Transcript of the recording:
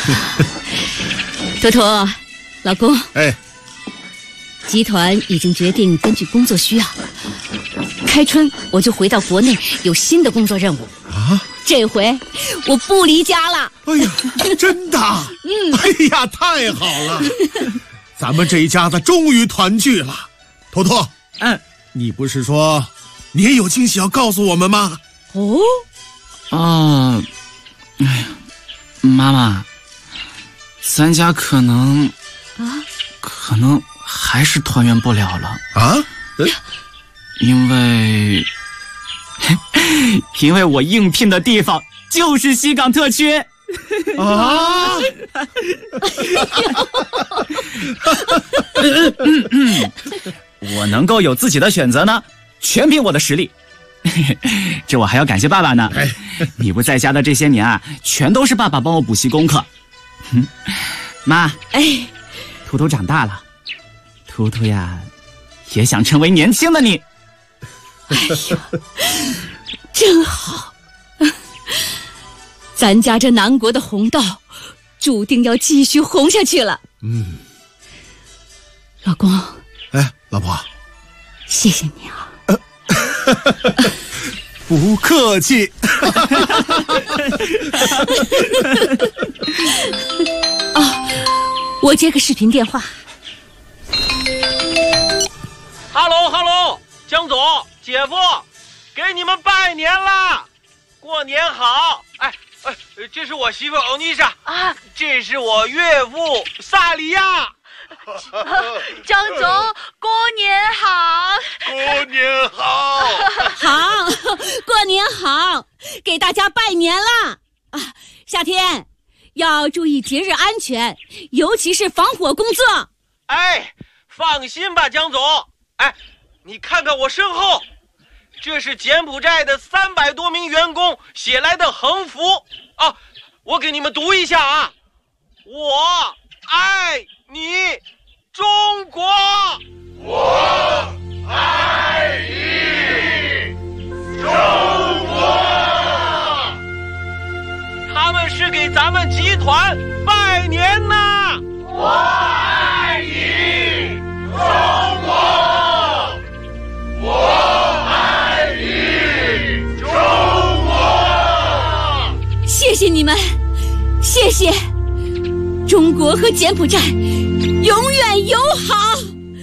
坨坨，老公， 哎， 集团已经决定根据工作需要，开春我就回到国内，有新的工作任务啊。 这回我不离家了。 哎呀，真的？哎呀，太好了！咱们这一家子终于团聚了。坨坨，你不是说你也有惊喜要告诉我们吗？ 哎呀，妈妈，咱家可能还是团圆不了了啊？ 因为我应聘的地方就是西港特区啊！ 我能够有自己的选择呢，全凭我的实力。这我还要感谢爸爸呢。你不在家的这些年啊，全都是爸爸帮我补习功课。妈，图图长大了，图图呀，也想成为年轻的你。 哎呦，真好！咱家这南国的红道，注定要继续红下去了。老公， 老婆， 谢谢你啊！ 不客气。 我接个视频电话。 Hello， 江总，姐夫，给你们拜年啦！过年好！这是我媳妇欧妮莎啊，这是我岳父萨里亚。 江总，过年好！ 过年好！ 好，过年好，给大家拜年了啊！夏天要注意节日安全，尤其是防火工作。 放心吧，江总。你看看我身后，这是柬埔寨的300多名员工写来的横幅啊！我给你们读一下啊！我爱你，中国！我爱你，中国！他们是给咱们集团拜年呢！我爱你，中国！我爱你，中国！ 谢谢你们，谢谢！中国和柬埔寨永远友好。